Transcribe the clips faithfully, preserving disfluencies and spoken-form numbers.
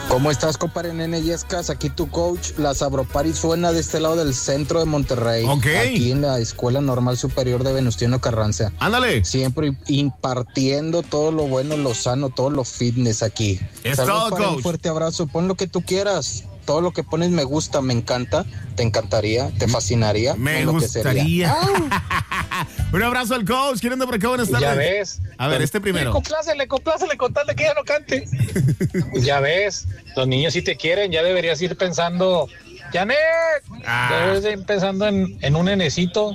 ¿Cómo estás, compadre Nene Yescas? Aquí tu coach, la Sabropari suena de este lado del centro de Monterrey. Ok. Aquí en la Escuela Normal Superior de Venustiano Carranza. Ándale. Siempre impartiendo todo lo bueno, lo sano, todo lo fitness aquí. Es Saludos, todo, para coach. un fuerte abrazo. Pon lo que tú quieras. Todo lo que pones me gusta, me encanta, te encantaría, te fascinaría. Me gustaría. Un abrazo al coach. ¿Quién anda por acá? Buenas tardes. Ya ves. A ver, este primero. Complácele, complácele con tal de que ella no cante. Ya ves, los niños si te quieren, ya deberías ir pensando, Janet, Ah. ya deberías ir pensando en, en un nenecito.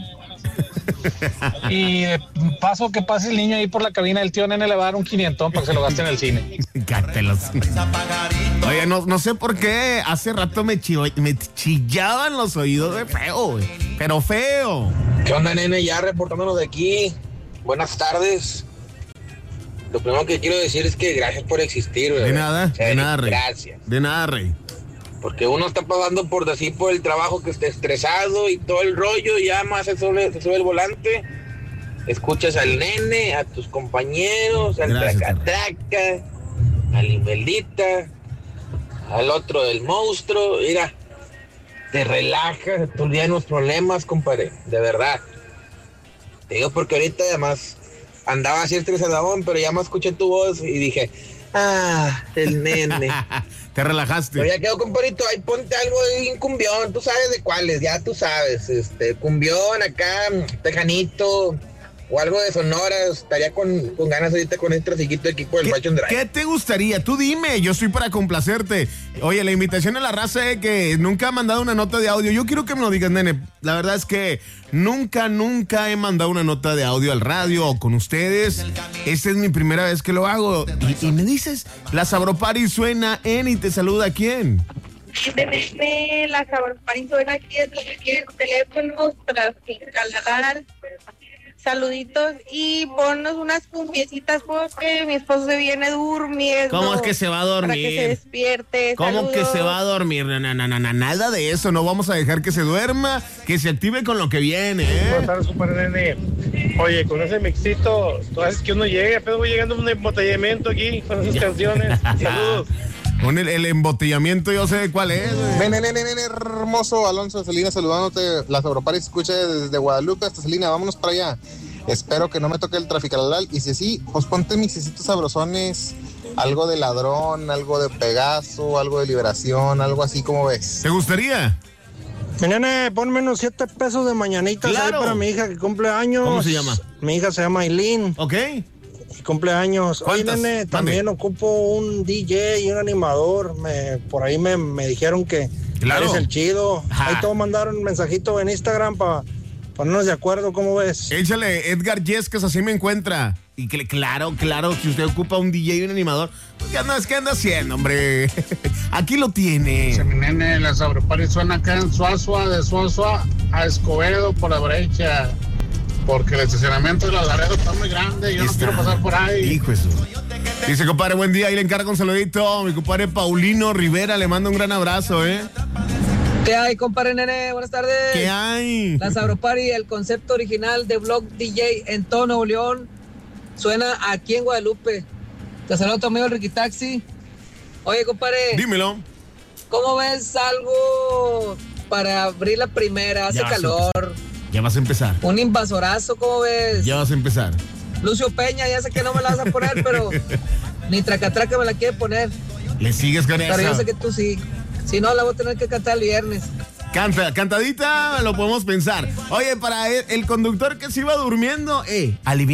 Y de paso que pase el niño ahí por la cabina del tío Nene le va a dar un quinientón para que se lo gaste en el cine. Cátelos. Oye, no, no sé por qué hace rato me, chivo- me chillaban los oídos de feo, güey. Pero feo. ¿Qué onda, nene? Ya reportándonos de aquí. Buenas tardes. Lo primero que quiero decir es que gracias por existir, De bebé. nada, O sea, de nada, Rey. Gracias. De nada, Rey. Porque uno está pasando por decir por el trabajo que esté estresado y todo el rollo, y ya más se sube, se sube el volante. Escuchas al nene, a tus compañeros, al Gracias, tracatraca, al Imelita, al otro del monstruo. Mira, te relajas, te olvidas los problemas, compadre, de verdad. Te digo porque ahorita además andaba así estresadón, pero ya me escuché tu voz y dije, ah, el nene. Te relajaste. Pero ya quedó, compadrito, ahí ponte algo de un cumbión, tú sabes de cuáles, ya tú sabes, este, cumbión acá, tejanito, o algo de Sonora, estaría con, con ganas ahorita con este trasiquito de equipo del ¿Qué, Fashion Drive. ¿Qué te gustaría? Tú dime, yo estoy para complacerte. Oye, la invitación a la raza es que nunca ha mandado una nota de audio. Yo quiero que me lo digas, nene. La verdad es que nunca, nunca he mandado una nota de audio al radio o con ustedes. Esta es mi primera vez que lo hago. Y, y me dices, la Sabropari suena en y te saluda ¿quién? Desde la Sabropari suena aquí desde el teléfono para calar. Saluditos y ponnos unas cumbiecitas porque mi esposo se viene durmiendo. ¿Cómo es que se va a dormir? Para que se despierte. ¿Cómo Saludos. que se va a dormir? No, no, no, no, no, nada de eso. No vamos a dejar que se duerma, que se active con lo que viene, ¿eh? Buenas tardes, compadre Nene. Oye, con ese mixito, tú haces que uno llegue, pero voy llegando a un embotellamiento aquí con esas canciones. Saludos. Con el, el embotellamiento, yo sé cuál es. güey. Nene, nene, nene, hermoso, Alonso de Celina saludándote. La Sabropari se escucha desde Guadalupe hasta Celina, vámonos para allá. Espero que no me toque el traficalal, y si sí, pues ponte mixecitos sabrosones, algo de Ladrón, algo de Pegaso, algo de Liberación, algo así, como ves. ¿Te gustaría? Mi nene, ponme unos siete pesos de mañanitas Claro. ahí para mi hija que cumple años. ¿Cómo se llama? Mi hija se llama Aileen. ¿Ok? Y cumple años. Oye, ¿Cuántas? nene, Mande. también ocupo un D J y un animador. Me, por ahí me, me dijeron que Claro. eres el chido. Ajá. Ahí te voy a mandar un mensajito en Instagram para ponernos de acuerdo, ¿cómo ves? Échale, Edgar Yescas, así me encuentra. Y que claro, claro, si usted ocupa un D J y un animador, pues, ¿qué anda, qué anda haciendo, hombre? Aquí lo tiene. Mi nene, la Sabropari suena acá en Suazua, de Suazua a Escobedo por la brecha. Porque el estacionamiento de la Laredo está muy grande y yo no Está. quiero pasar por ahí. Hijo de su- Dice, compadre, buen día. Ahí le encargo un saludito. Mi compadre Paulino Rivera le manda un gran abrazo, ¿eh? ¿Qué hay, compadre Nene? Buenas tardes. ¿Qué hay? La Sabropari, el concepto original de Blog D J en todo Nuevo León, suena aquí en Guadalupe. Te saludo a tu amigo el Ricky Taxi. Oye, compadre, Dímelo. ¿cómo ves algo para abrir la primera? Hace Ya vas a calor. Ya vas a empezar. Un invasorazo, ¿cómo ves? Ya vas a empezar. Lucio Peña, ya sé que no me la vas a poner, pero ni tracatraca me la quiere poner. Le sigues con Pero yo eso. sé que tú sí. Si no, la voy a tener que cantar el viernes. Canta, cantadita, lo podemos pensar. Oye, para el, el conductor que se iba durmiendo, eh, alivia.